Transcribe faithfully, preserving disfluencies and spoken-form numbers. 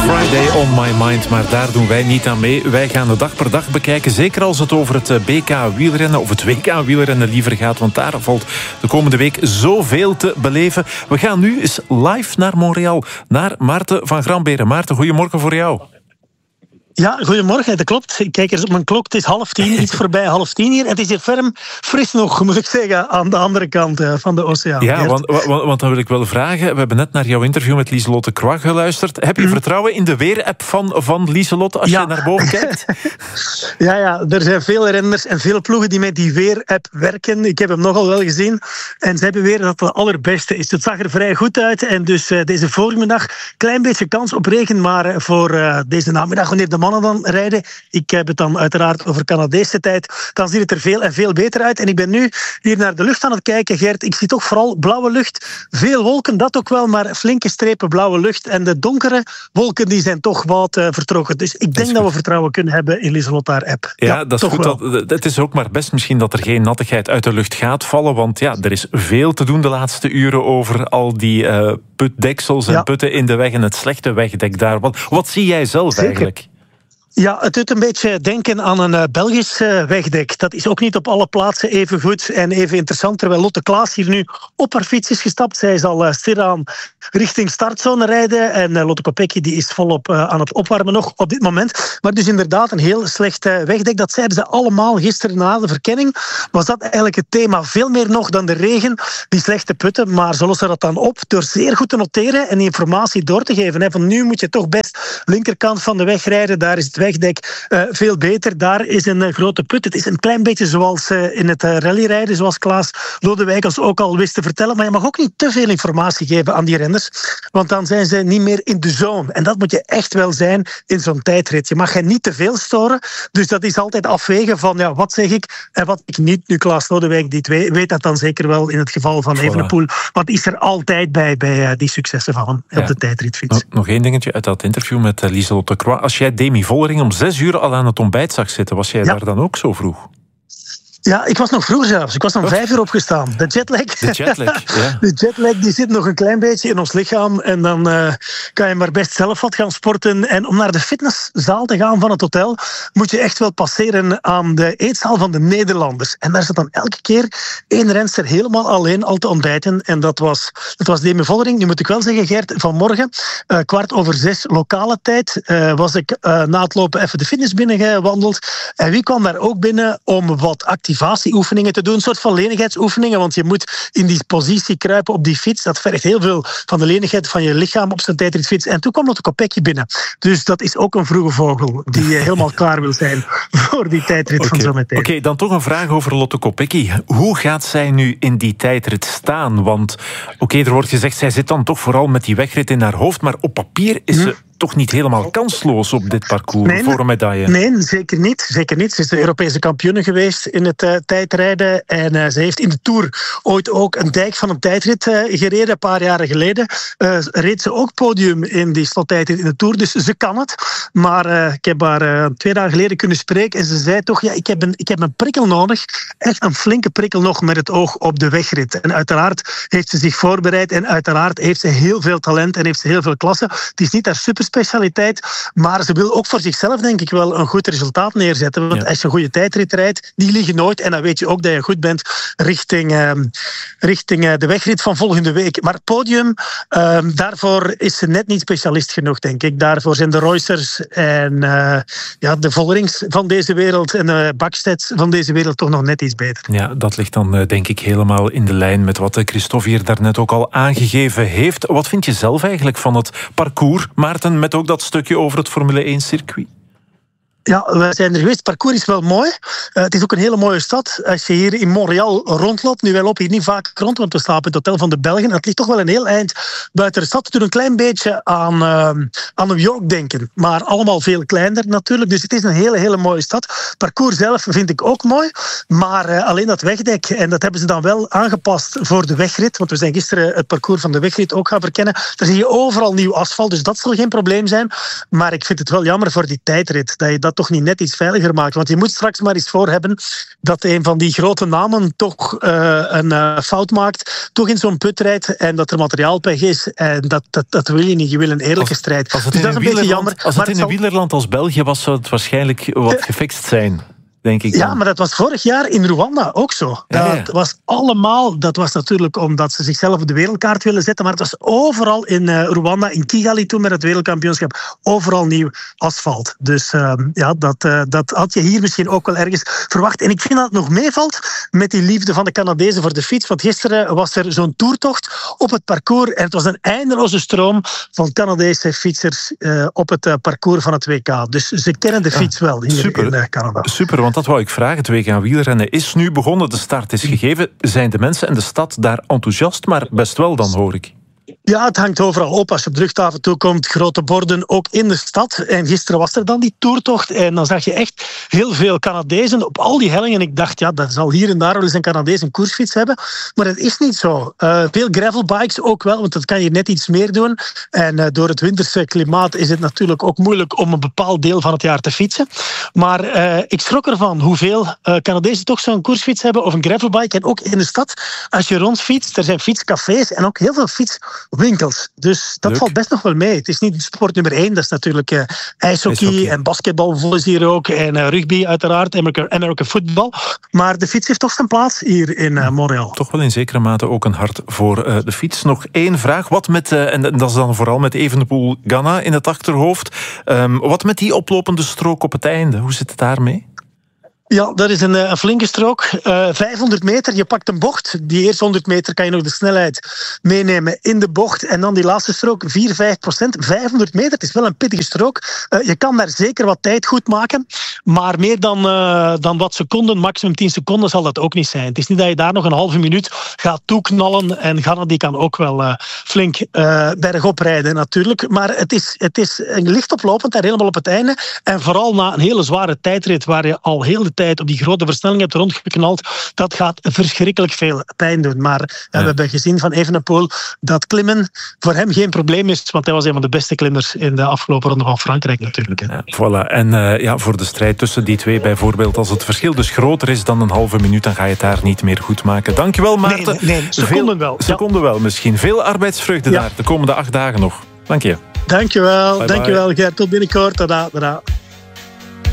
Friday on my mind, maar daar doen wij niet aan mee. Wij gaan de dag per dag bekijken, zeker als het over het B K wielrennen, of het W K wielrennen liever gaat, want daar valt de komende week zoveel te beleven. We gaan nu eens live naar Montreal, naar Maarten van Gramberen. Maarten, goedemorgen voor jou. Ja, goedemorgen, dat klopt. Ik kijk eens op mijn klok, het is half tien, iets voorbij half tien hier. Het is hier ferm fris nog, moet ik zeggen, aan de andere kant van de oceaan. Ja, want, want, want dan wil ik wel vragen, we hebben net naar jouw interview met Lieselotte Croix geluisterd. Heb je mm. vertrouwen in de weerapp van, van Lieselotte als ja. je naar boven kijkt? ja, ja, er zijn veel renners en veel ploegen die met die weerapp werken. Ik heb hem nogal wel gezien. En ze hebben weer dat het de allerbeste is. Het zag er vrij goed uit. En dus uh, deze voormiddag, klein beetje kans op regen, maar voor uh, deze namiddag, wanneer de mannen dan rijden, ik heb het dan uiteraard over Canadese tijd, dan ziet het er veel en veel beter uit. En ik ben nu hier naar de lucht aan het kijken, Gert. Ik zie toch vooral blauwe lucht. Veel wolken, dat ook wel, maar flinke strepen blauwe lucht. En de donkere wolken, die zijn toch wat uh, vertrokken. Dus ik denk dat, dat we vertrouwen kunnen hebben in Lieselotte haar app. Ja, ja, dat is goed. Dat, het is ook maar best misschien dat er geen nattigheid uit de lucht gaat vallen, want ja, er is veel te doen de laatste uren over al die uh, putdeksels en ja. putten in de weg en het slechte wegdek daar. Wat, wat zie jij zelf Zeker. eigenlijk? Ja, het doet een beetje denken aan een uh, Belgisch uh, wegdek. Dat is ook niet op alle plaatsen even goed en even interessant. Terwijl Lotte Klaas hier nu op haar fiets is gestapt. Zij zal uh, stilaan richting startzone rijden. En uh, Lotte Kopecky die is volop uh, aan het opwarmen nog op dit moment. Maar dus inderdaad een heel slecht uh, wegdek. Dat zeiden ze allemaal gisteren na de verkenning. Was dat eigenlijk het thema? Veel meer nog dan de regen, die slechte putten. Maar ze lossen dat dan op door zeer goed te noteren en die informatie door te geven. Hè. Van nu moet je toch best linkerkant van de weg rijden. Daar is het wegdek uh, veel beter. Daar is een uh, grote put. Het is een klein beetje zoals uh, in het uh, rallyrijden, zoals Klaas Lodewijk ons ook al wist te vertellen. Maar je mag ook niet te veel informatie geven aan die renners, want dan zijn ze niet meer in de zone. En dat moet je echt wel zijn in zo'n tijdrit. Je mag hen niet te veel storen. Dus dat is altijd afwegen van ja, wat zeg ik en wat ik niet. Nu, Klaas Lodewijk die weet, weet dat dan zeker wel in het geval van Evenepoel. Wat is er altijd bij, bij uh, die successen van hem ja. op de tijdritfiets. Nog, nog één dingetje uit dat interview met uh, Lieselotte Croix. Als jij Demi Vollering om zes uur al aan het ontbijt zag zitten, was jij ja. daar dan ook zo vroeg? Ja, ik was nog vroeg zelfs. Ik was om vijf uur opgestaan. De jetlag, de jetlag, ja. de jetlag die zit nog een klein beetje in ons lichaam. En dan uh, kan je maar best zelf wat gaan sporten. En om naar de fitnesszaal te gaan van het hotel, moet je echt wel passeren aan de eetzaal van de Nederlanders. En daar zat dan elke keer één renster helemaal alleen al te ontbijten. En dat was, dat was Demi Vollering. Nu moet ik wel zeggen, Gert, vanmorgen, uh, kwart over zes lokale tijd, uh, was ik uh, na het lopen even de fitness binnengewandeld. En wie kwam daar ook binnen om wat activiteiten activatieoefeningen te doen, een soort van lenigheidsoefeningen, want je moet in die positie kruipen op die fiets. Dat vergt heel veel van de lenigheid van je lichaam op zijn tijdritfiets. En toen kwam Lotte Kopecky binnen. Dus dat is ook een vroege vogel die helemaal klaar wil zijn voor die tijdrit okay. van zometeen. Oké, okay, dan toch een vraag over Lotte Kopecky. Hoe gaat zij nu in die tijdrit staan? Want oké, okay, er wordt gezegd, zij zit dan toch vooral met die wegrit in haar hoofd, maar op papier is hm. ze toch niet helemaal kansloos op dit parcours nee, voor een medaille. Nee, zeker niet. Zeker niet. Ze is de Europese kampioene geweest in het uh, tijdrijden. En uh, ze heeft in de Tour ooit ook een dijk van een tijdrit uh, gereden. Een paar jaren geleden uh, reed ze ook podium in die slottijdrit in de Tour. Dus ze kan het. Maar uh, ik heb haar uh, twee dagen geleden kunnen spreken. En ze zei toch, ja, ik heb, een, ik heb een prikkel nodig. Echt een flinke prikkel nog met het oog op de wegrit. En uiteraard heeft ze zich voorbereid. En uiteraard heeft ze heel veel talent en heeft ze heel veel klasse. Het is niet haar super specialiteit, maar ze wil ook voor zichzelf denk ik wel een goed resultaat neerzetten. Want ja. als je een goede tijdrit rijdt, die liggen nooit. En dan weet je ook dat je goed bent richting, uh, richting uh, de wegrit van volgende week. Maar het podium, uh, daarvoor is ze net niet specialist genoeg, denk ik. Daarvoor zijn de Reusers en uh, ja, de Vollerings van deze wereld en de Baksteds van deze wereld toch nog net iets beter. Ja, dat ligt dan uh, denk ik helemaal in de lijn met wat Christophe hier daarnet ook al aangegeven heeft. Wat vind je zelf eigenlijk van het parcours, Maarten, met ook dat stukje over het Formule één circuit? Ja, we zijn er geweest. Het parcours is wel mooi. Uh, het is ook een hele mooie stad. Als je hier in Montreal rondloopt, nu wij lopen hier niet vaak rond, want we slapen in het hotel van de Belgen. Het ligt toch wel een heel eind buiten de stad. We doen een klein beetje aan, uh, aan New York denken. Maar allemaal veel kleiner natuurlijk. Dus het is een hele, hele mooie stad. Het parcours zelf vind ik ook mooi. Maar uh, alleen dat wegdek, en dat hebben ze dan wel aangepast voor de wegrit. Want we zijn gisteren het parcours van de wegrit ook gaan verkennen. Daar zie je overal nieuw asfalt, dus dat zal geen probleem zijn. Maar ik vind het wel jammer voor die tijdrit, dat je dat toch niet net iets veiliger maken. Want je moet straks maar eens voor hebben dat een van die grote namen toch uh, een uh, fout maakt, toch in zo'n put rijdt en dat er materiaalpech is. En dat, dat, dat wil je niet. Je wil een eerlijke als, strijd. Als het dus in dat is een een beetje jammer. Als het maar in het een zal... wielerland als België was, zou het waarschijnlijk wat uh, gefixt zijn. Denk ik ja, dan. maar dat was vorig jaar in Rwanda ook zo. Dat ja, ja. was allemaal, dat was natuurlijk omdat ze zichzelf op de wereldkaart willen zetten, maar het was overal in uh, Rwanda, in Kigali toen met het wereldkampioenschap, overal nieuw asfalt. Dus uh, ja, dat, uh, dat had je hier misschien ook wel ergens verwacht. En ik vind dat het nog meevalt met die liefde van de Canadezen voor de fiets, want gisteren was er zo'n toertocht op het parcours en het was een eindeloze stroom van Canadese fietsers uh, op het uh, parcours van het W K. Dus ze kennen de fiets ja, wel hier super, in uh, Canada. Super, want dat wou ik vragen. Het W K wielrennen is nu begonnen, de start is gegeven. Zijn de mensen en de stad daar enthousiast, maar best wel dan, hoor ik. Ja, het hangt overal op. Als je op de luchthaven toekomt, grote borden, ook in de stad. En gisteren was er dan die toertocht. En dan zag je echt heel veel Canadezen op al die hellingen. Ik dacht, ja, dat zal hier en daar wel eens een Canadees een koersfiets hebben. Maar dat is niet zo. Uh, veel gravelbikes ook wel, want dat kan je net iets meer doen. En uh, door het winterse klimaat is het natuurlijk ook moeilijk om een bepaald deel van het jaar te fietsen. Maar uh, ik schrok ervan hoeveel uh, Canadezen toch zo'n koersfiets hebben of een gravelbike. En ook in de stad, als je rondfietst, er zijn fietscafés en ook heel veel fietswinkels. Dus dat Leuk. valt best nog wel mee. Het is niet sport nummer één. Dat is natuurlijk uh, ijshockey, ijshockey en basketbal, volgens hier ook. En uh, rugby uiteraard, American, American football. Maar de fiets heeft toch zijn plaats hier in uh, Montreal. Toch wel in zekere mate ook een hart voor uh, de fiets. Nog één vraag. Wat met, uh, en dat is dan vooral met Evenepoel Ganna in het achterhoofd. Um, wat met die oplopende strook op het einde? Hoe zit het daarmee? Ja, dat is een, een flinke strook. Uh, vijfhonderd meter, je pakt een bocht. Die eerste honderd meter kan je nog de snelheid meenemen in de bocht. En dan die laatste strook, vier, vijf procent. vijfhonderd meter, het is wel een pittige strook. Uh, je kan daar zeker wat tijd goed maken. Maar meer dan, uh, dan wat seconden, maximum tien seconden, zal dat ook niet zijn. Het is niet dat je daar nog een halve minuut gaat toeknallen. En Ganna die kan ook wel uh, flink uh, bergop rijden natuurlijk. Maar het is, het is licht oplopend daar helemaal op het einde. En vooral na een hele zware tijdrit waar je al heel de tijd op die grote versnelling hebt rondgeknald, dat gaat verschrikkelijk veel pijn doen. Maar ja, ja. we hebben gezien van Evenepoel dat klimmen voor hem geen probleem is, want hij was een van de beste klimmers in de afgelopen ronde van Frankrijk natuurlijk. Ja, voilà. En uh, ja, voor de strijd tussen die twee bijvoorbeeld, als het verschil dus groter is dan een halve minuut, dan ga je het daar niet meer goed maken. Dankjewel, Maarten. Nee, nee, nee. seconden wel. Seconden ja. wel misschien. Veel arbeidsvreugde ja. daar de komende acht dagen nog. Dank je. Dankjewel, bye dankjewel bye. Gert. Tot binnenkort. Tada, tada.